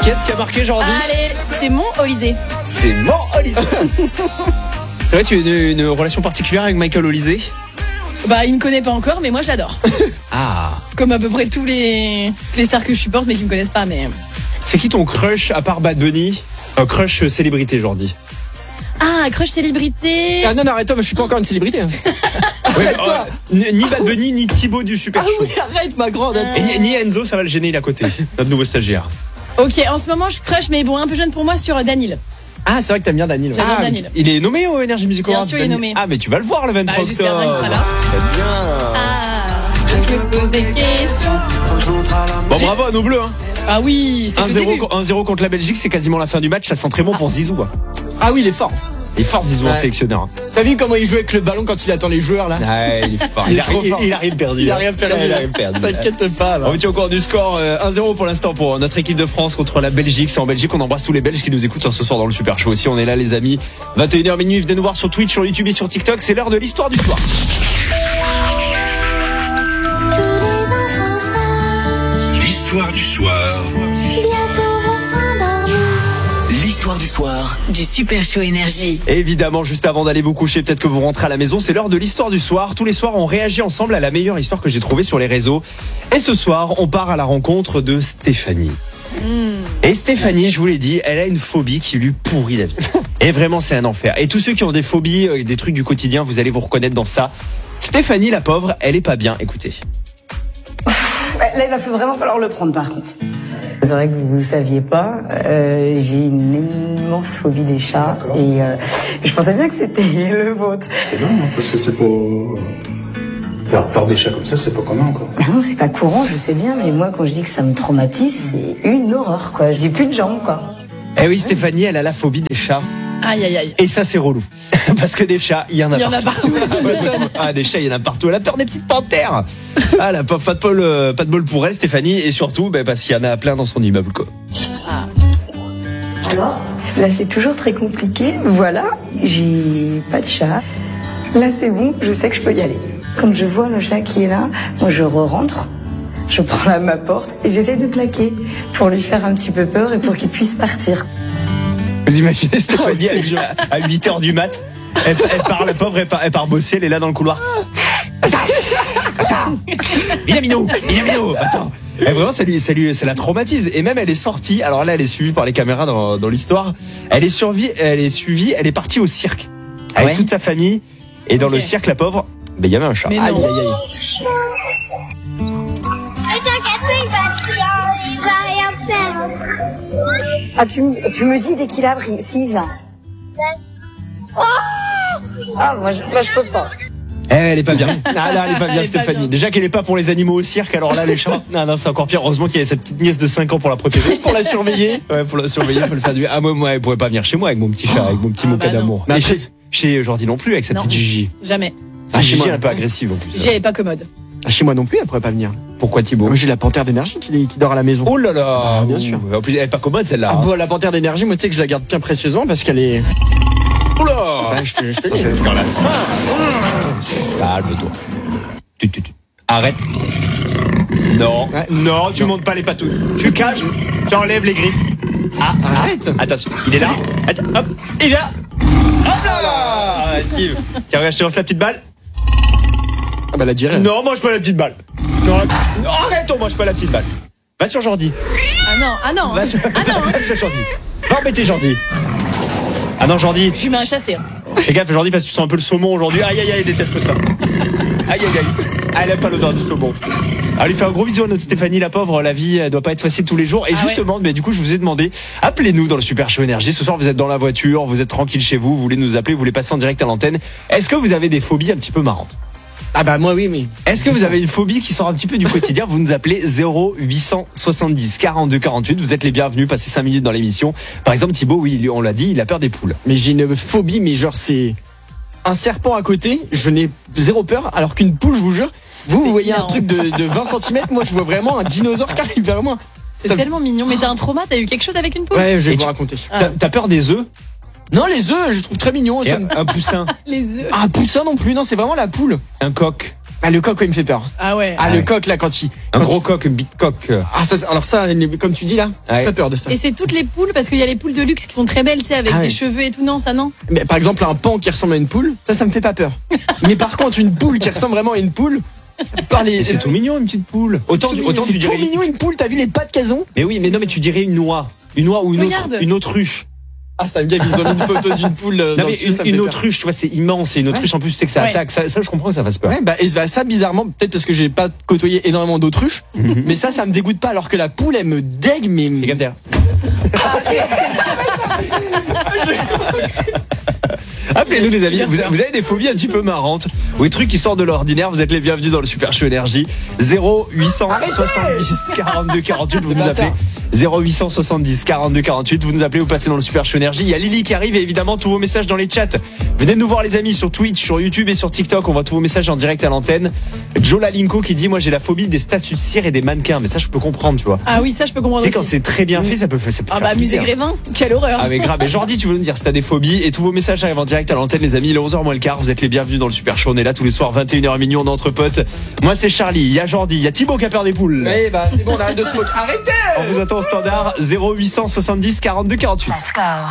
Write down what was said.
Qu'est-ce qui a marqué Jordi? Allez, c'est mon Olysée. C'est mon Olysée. C'est vrai, tu as une relation particulière avec Michael Olysée? Bah, il me connaît pas encore, mais moi je l'adore. Ah. Comme à peu près tous les stars que je supporte, mais qui me connaissent pas. Mais C'est qui ton crush à part Bad Bunny? Crush célébrité, Jordi. ah, crush célébrité. Ah non, arrête-toi, mais je suis pas encore une célébrité. Ouais, toi. Ni Bad Bunny, ni Thibaut du Super Show. oui, arrête ma grande. Et ni Enzo, ça va le gêner, il est à côté. Notre nouveau stagiaire. Ok, en ce moment je crush, mais bon, un peu jeune pour moi sur Daniel. Ah, c'est vrai que t'aimes bien Daniel. Ouais. J'adore Daniel. Il est nommé au Energy Music Bien Awards, sûr, il est Daniel. nommé. Ah, mais tu vas le voir le 23 Bah, j'espère octobre. bien qu'il sera là. Très bien. Ah, je me pose des questions. Bon, bravo à nos bleus. Hein. Ah oui, c'est que le début. 1-0 contre la Belgique, c'est quasiment la fin du match. Ça sent très bon pour Zizou. Hein. Ah oui, il est fort. Il est fort Zizou en sélectionneur. Hein. T'as vu comment il joue avec le ballon quand il attend les joueurs là? Ouais, il est fort. Il est trop fort. Il a rien perdu. Il a rien perdu. Il a rien perdu. T'inquiète pas. Là. On vous tient au courant du score 1-0 pour l'instant pour notre équipe de France contre la Belgique. C'est en Belgique, on embrasse tous les Belges qui nous écoutent ce soir dans le Super Show aussi. On est là les amis. 21h minuit, venez nous voir sur Twitch, sur YouTube et sur TikTok. C'est l'heure de l'histoire du soir. L'histoire du soir. L'histoire du soir du Super Show Énergie. Évidemment, juste avant d'aller vous coucher, peut-être que vous rentrez à la maison, c'est l'heure de l'histoire du soir. Tous les soirs, on réagit ensemble à la meilleure histoire que j'ai trouvée sur les réseaux. Et ce soir, on part à la rencontre de Stéphanie. Et Stéphanie, je vous l'ai dit, elle a une phobie qui lui pourrit la vie. Et vraiment, c'est un enfer. Et tous ceux qui ont des phobies, des trucs du quotidien, vous allez vous reconnaître dans ça. Stéphanie, la pauvre, elle est pas bien. Écoutez. Là, il va vraiment falloir le prendre, par contre. C'est vrai que vous ne saviez pas, j'ai une immense phobie des chats et je pensais bien que c'était le vôtre. C'est non, parce que c'est pas... Faire peur des chats comme ça, c'est pas commun, quoi. Ah non, c'est pas courant, je sais bien, mais moi, quand je dis que ça me traumatise, c'est une horreur, quoi. Je dis plus de jambes, quoi. Eh oui, Stéphanie, elle a la phobie des chats. Aïe, aïe, aïe. Et ça, c'est relou. Parce que des chats, il y en a partout. partout. Ah, des chats, il y en a partout. Elle a peur des petites panthères. Ah, la pauvre, pas de bol pour elle, Stéphanie. Et surtout, parce qu'il y en a plein dans son immeuble, quoi. Alors, là, c'est toujours très compliqué. Voilà, j'ai pas de chat. Là, c'est bon, je sais que je peux y aller. Quand je vois le chat qui est là, moi, je re-rentre. Je prends ma porte et j'essaie de claquer pour lui faire un petit peu peur et pour qu'il puisse partir. Vous imaginez Stéphanie à 8h du mat, elle part, la pauvre, elle part bosser, elle est là dans le couloir. Attends, Minamino, attends. Et vraiment, ça la traumatise. Et même, elle est sortie. Alors là, elle est suivie par les caméras dans l'histoire. Elle est suivie. Elle est partie au cirque avec toute sa famille. Et dans le cirque, la pauvre, il y avait un chat. Mais Aïe, non. aïe, aïe. Il va rien faire. Ah, tu me dis dès qu'il a pris, s'il vient. Ah, moi, je peux pas. Elle est pas bien. Ah là, elle est pas bien, Stéphanie. Déjà qu'elle est pas pour les animaux au cirque, alors là, les chats. Non, c'est encore pire. Heureusement qu'il y avait cette petite nièce de 5 ans pour la protéger. Pour la surveiller. Ouais, pour la surveiller, faut le faire du. Ah, moi, elle pourrait pas venir chez moi avec mon petit chat, avec mon petit mocha d'amour. Non. Et chez Jordi non plus, avec sa petite Gigi. Jamais. Ah, Gigi, elle est un peu agressive en plus. Gigi, elle est pas commode. Ah, chez moi non plus, elle pourrait pas venir. Pourquoi Thibaut? Moi, j'ai la panthère d'énergie qui dort à la maison. Oh là là, Ah, bien sûr. En plus, elle est pas commode celle-là. Ah, bon, la panthère d'énergie, moi, tu sais que je la garde bien précieusement parce qu'elle est. Oh là, Bah, je te dis. c'est quand la fin. Calme-toi. Arrête. Non, Ouais. non, tu montes pas les patouilles. Tu caches, tu enlèves les griffes. Ah, Arrête. Attention, il est là. Attends, hop, il est là. Hop là, Steve. Tiens, regarde, je te lance la petite balle. Ah, bah, la dirait. Non, mange pas la petite balle. Non, arrête, on mange pas la petite balle. Va sur Jordi. Ah non. Va sur Jordi. Va embêter Jordi. Ah non, Jordi. Je lui mets un chassé. Fais gaffe, Jordi, parce que tu sens un peu le saumon aujourd'hui. Aïe, aïe, aïe, il déteste ça. Aïe, aïe, aïe. Elle aime pas l'odeur du saumon. Alors, lui fait un gros bisou à notre Stéphanie, la pauvre. La vie, elle doit pas être facile tous les jours. Et justement, mais du coup, je vous ai demandé, appelez-nous dans le Super Show Énergie. Ce soir, vous êtes dans la voiture, vous êtes tranquille chez vous, vous voulez nous appeler, vous voulez passer en direct à l'antenne. Est-ce que vous avez des phobies un petit peu marrantes? Ah, bah, moi, oui, mais. Est-ce que vous avez une phobie qui sort un petit peu du quotidien? Vous nous appelez 0870 42 48. Vous êtes les bienvenus, passez 5 minutes dans l'émission. Par exemple, Thibaut, oui, on l'a dit, il a peur des poules. Mais j'ai une phobie, mais genre, c'est. Un serpent à côté, je n'ai zéro peur, alors qu'une poule, je vous jure, vous voyez un truc de 20 cm, moi je vois vraiment un dinosaure qui arrive vers moi. C'est tellement mignon. Mais t'as un trauma? T'as eu quelque chose avec une poule? Ouais, je vais Et vous raconter. T'as peur des œufs? Non, les œufs, je trouve très mignon. Et un poussin? Les œufs. Un poussin non plus, non, c'est vraiment la poule. Un coq? Ah, le coq, ouais, il me fait peur. Ah ouais. Ah, le coq, là, quand il. Un quand gros il- coq, un big coq. Ah, ça, alors ça, comme tu dis là, Ouais. très peur de ça. Et c'est toutes les poules, parce qu'il y a les poules de luxe qui sont très belles, tu sais, avec Ah ouais. des cheveux et tout. Non, ça non. Mais par exemple, un pan qui ressemble à une poule, ça me fait pas peur. Mais par contre, une poule qui ressemble vraiment à une poule, par les. Mais c'est tout mignon, une petite poule. Autant C'est tu trop dirais. mignon une poule, t'as vu les pattes qu'elles ont? Mais oui, mais non, mais tu dirais une noix. Une noix ou Regarde. une autruche. Ah, ça me gave, ils ont mis une photo d'une poule. Non, dans mais le sud, ça me une fait peur. autruche, tu vois, c'est immense. Et une autruche, en plus, tu sais que ça Ouais. attaque. Ça, je comprends que ça fasse peur. Ouais, bah, et ça, bizarrement, peut-être parce que j'ai pas côtoyé énormément d'autruches, mais ça me dégoûte pas, alors que la poule, elle me dégue, mais. Fais gaffe derrière. Appelez-nous les amis, vous avez des phobies un petit peu marrantes ou des trucs qui sortent de l'ordinaire, vous êtes les bienvenus dans le Super Show Énergie. 0870 42 48, vous nous appelez. 0870 42 48, vous nous appelez, vous passez dans le Super Show Énergie. Il y a Lily qui arrive et évidemment tous vos messages dans les chats. Venez nous voir les amis sur Twitch, sur YouTube et sur TikTok, on voit tous vos messages en direct à l'antenne. Joe Lalinko qui dit moi j'ai la phobie des statues de cire et des mannequins, mais ça je peux comprendre, tu vois. Ah oui, ça je peux comprendre Tu sais aussi. quand c'est très bien fait, ça peut faire Ah bah, flipper, musée hein. Grévin, quelle horreur. Ah mais grave, et Jordi, tu veux nous dire si t'as des phobies et tous vos messages arrivent en direct à l'antenne les amis, il est 11h moins le quart, vous êtes les bienvenus dans le Super Show, on est là tous les soirs 21h à minuit, on est entre potes. Moi c'est Charlie, il y a Jordi, il y a Thibaut qui a peur des poules. Ouais, bah, c'est bon, on arrête de se moquer. Arrêtez! On vous attend au standard 0870 42 48.